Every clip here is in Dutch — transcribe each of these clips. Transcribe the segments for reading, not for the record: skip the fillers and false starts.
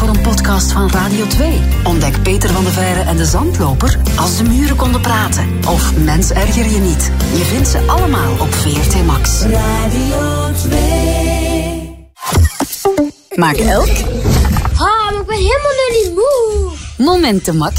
voor een podcast van Radio 2. Ontdek Peter van de Veire en de Zandloper als de muren konden praten. Of Mens erger je niet. Je vindt ze allemaal op VRT Max. Radio 2. Maak elk Maar ik ben helemaal nog niet moe. momenten Max.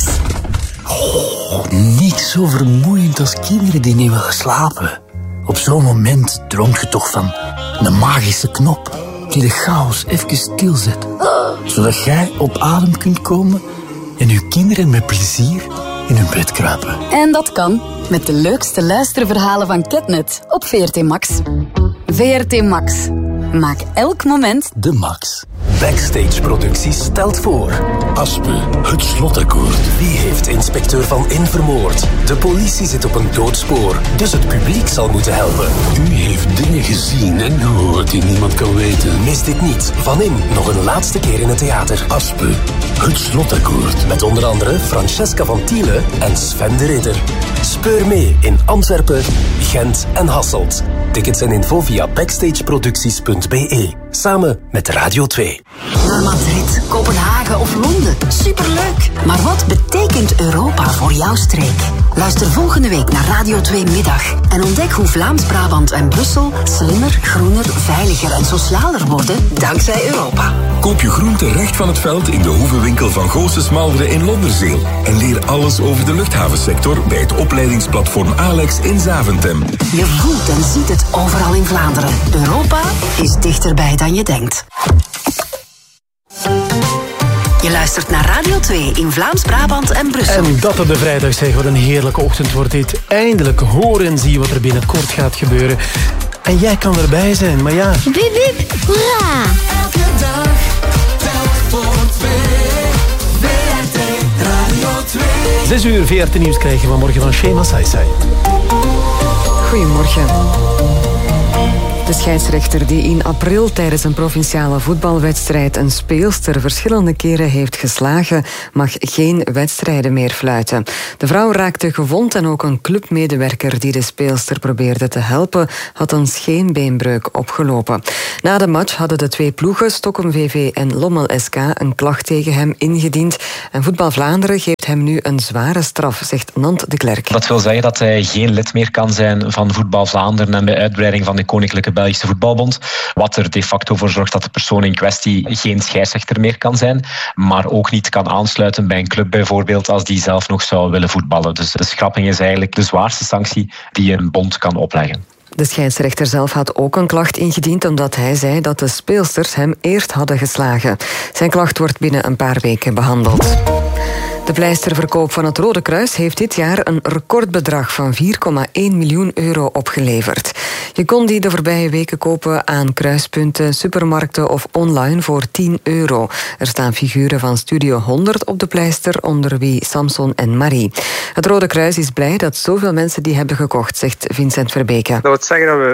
Niks zo vermoeiend als kinderen die niet willen slapen. Op zo'n moment droomt je toch van een magische knop die de chaos even stilzet. Zodat jij op adem kunt komen en je kinderen met plezier in hun bed kruipen. En dat kan met de leukste luisterverhalen van Ketnet op VRT Max. VRT Max. Maak elk moment De Max. Backstage Producties stelt voor. Aspe, het slotakkoord. Wie heeft inspecteur Van In vermoord? De politie zit op een doodspoor, dus het publiek zal moeten helpen. U heeft dingen gezien en gehoord die niemand kan weten. Mis dit niet. Van In nog een laatste keer in het theater. Aspe, het slotakkoord. Met onder andere Francesca van Tiele en Sven de Ridder. Speur mee in Antwerpen, Gent en Hasselt. Tickets en info via backstageproducties.be. Samen met Radio 2. naar Madrid, Kopenhagen of Londen. Superleuk! Maar wat betekent Europa voor jouw streek? Luister volgende week naar Radio 2 Middag en ontdek hoe Vlaams-Brabant en Brussel slimmer, groener, veiliger en socialer worden dankzij Europa. Koop je groente recht van het veld in de hoevenwinkel van Goossen Malderen in Londerzeel. En leer alles over de luchthavensector bij het opleidingsplatform Alex in Zaventem. Je voelt en ziet het overal in Vlaanderen. Europa is dichterbij dan je denkt. Je luistert naar Radio 2 in Vlaams-Brabant en Brussel. En dat op de vrijdag, zeg, wat een heerlijke ochtend wordt dit. Eindelijk horen en zien wat er binnenkort gaat gebeuren. En jij kan erbij zijn, maar ja... Wiep, wiep, hoera! Elke dag telt voor twee. VRT Radio 2. 6 uur VRT Nieuws krijgen we morgen van Shema Saisai. Goedemorgen. De scheidsrechter die in april tijdens een provinciale voetbalwedstrijd een speelster verschillende keren heeft geslagen, mag geen wedstrijden meer fluiten. De vrouw raakte gewond en ook een clubmedewerker die de speelster probeerde te helpen, had een scheenbeenbreuk opgelopen. Na de match hadden de twee ploegen, Stockholm VV en Lommel SK, een klacht tegen hem ingediend. En Voetbal Vlaanderen geeft hem nu een zware straf, zegt Nant de Klerk. Dat wil zeggen dat hij geen lid meer kan zijn van Voetbal Vlaanderen en bij uitbreiding van de Koninklijke Belgische Voetbalbond. Wat er de facto voor zorgt dat de persoon in kwestie geen scheidsrechter meer kan zijn, maar ook niet kan aansluiten bij een club bijvoorbeeld als die zelf nog zou willen voetballen. Dus de schrapping is eigenlijk de zwaarste sanctie die een bond kan opleggen. De scheidsrechter zelf had ook een klacht ingediend omdat hij zei dat de speelsters hem eerst hadden geslagen. Zijn klacht wordt binnen een paar weken behandeld. De pleisterverkoop van het Rode Kruis heeft dit jaar een recordbedrag van 4,1 miljoen euro opgeleverd. Je kon die de voorbije weken kopen aan kruispunten, supermarkten of online voor 10 euro. Er staan figuren van Studio 100 op de pleister, onder wie Samson en Marie. Het Rode Kruis is blij dat zoveel mensen die hebben gekocht, zegt Vincent Verbeke. Dat wil zeggen dat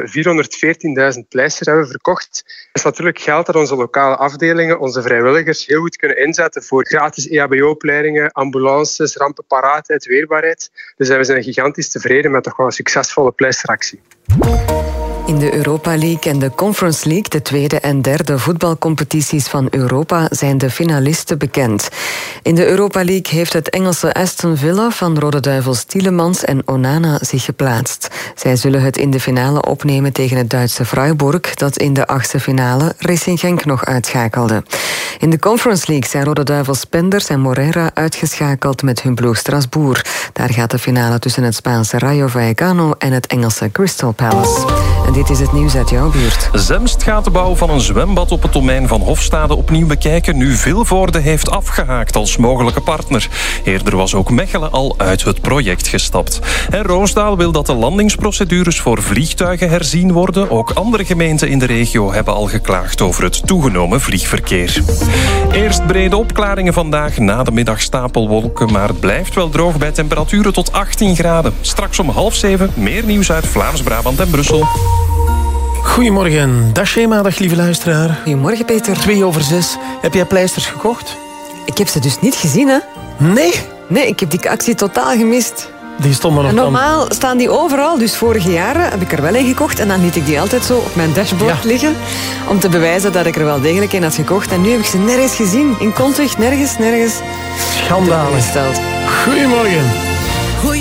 we 414.000 pleisters hebben verkocht. Dat is natuurlijk geld dat onze lokale afdelingen, onze vrijwilligers, heel goed kunnen inzetten voor gratis EHBO-opleidingen, ambulances, rampenparaatheid, weerbaarheid. Dus we zijn gigantisch tevreden met toch wel een succesvolle pleisteractie. In de Europa League en de Conference League, de tweede en derde voetbalcompetities van Europa, zijn de finalisten bekend. In de Europa League heeft het Engelse Aston Villa van Rode Duivels Tielemans en Onana zich geplaatst. Zij zullen het in de finale opnemen tegen het Duitse Freiburg, dat in de achtste finale Racing Genk nog uitschakelde. In de Conference League zijn Rode Duivels Penders en Moreira uitgeschakeld met hun ploeg Strasbourg. Daar gaat de finale tussen het Spaanse Rayo Vallecano en het Engelse Crystal Palace. En dit is het nieuws uit jouw buurt. Zemst gaat de bouw van een zwembad op het domein van Hofstade opnieuw bekijken, nu Vilvoorde heeft afgehaakt als mogelijke partner. Eerder was ook Mechelen al uit het project gestapt. En Roosdaal wil dat de landingsprocedures voor vliegtuigen herzien worden. Ook andere gemeenten in de regio hebben al geklaagd over het toegenomen vliegverkeer. Eerst brede opklaringen vandaag, na de middag stapelwolken, maar het blijft wel droog bij temperaturen tot 18 graden. Straks om 6:30 meer nieuws uit Vlaams-Brabant en Brussel. Goedemorgen, dag Shema, dag lieve luisteraar. Goedemorgen Peter. 6:02. Heb jij pleisters gekocht? Ik heb ze dus niet gezien, hè? Nee? Nee, ik heb die actie totaal gemist. Die stonden En normaal staan die overal, dus vorige jaren heb ik er wel een gekocht en dan liet ik die altijd zo op mijn dashboard liggen om te bewijzen dat ik er wel degelijk een had gekocht. En nu heb ik ze nergens gezien. In Kontig, nergens. Schandalig. Goedemorgen.